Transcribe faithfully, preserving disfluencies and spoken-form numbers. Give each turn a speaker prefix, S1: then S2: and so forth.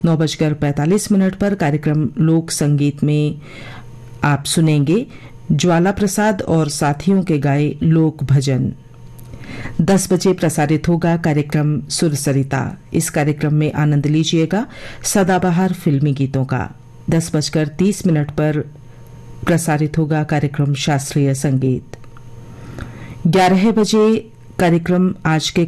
S1: नौ बजकर पैंतालीस मिनट पर कार्यक्रम लोक संगीत में आप सुनेंगे ज्वाला प्रसाद और साथियों के गाए लोक भजन। दस बजे प्रसारित होगा कार्यक्रम सुरसरिता। इस कार्यक्रम में आनंद लीजिएगा सदाबहार फिल्मी गीतों का। दस बजकर तीस मिनट पर प्रसारित होगा कार्यक्रम शास्त्रीय संगीत। ग्यारह बजे कार्यक्रम आज के